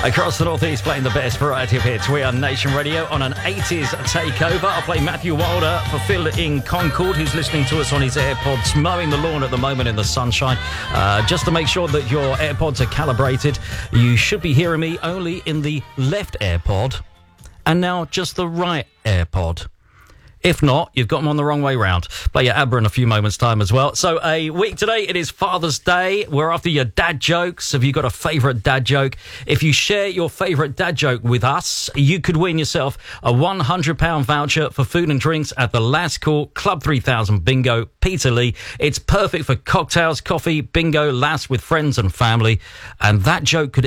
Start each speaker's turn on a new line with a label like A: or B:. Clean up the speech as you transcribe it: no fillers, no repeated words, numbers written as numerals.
A: Across the Northeast, playing the best variety of hits. We are Nation Radio on an 80s takeover. I'll play Matthew Wilder for Phil in Concord, who's listening to us on his AirPods, mowing the lawn at the moment in the sunshine. Just to make sure that your AirPods are calibrated, you should be hearing me only in the left AirPod, and now just the right AirPod. If not, you've got them on the wrong way round. Play your ABBA in a few moments' time as well. So a week today, it is Father's Day. We're after your dad jokes. Have you got a favourite dad joke? If you share your favourite dad joke with us, you could win yourself a £100 voucher for food and drinks at the Last Call Club 3000 Bingo, Peterlee. It's perfect for cocktails, coffee, bingo, last with friends and family. And that joke could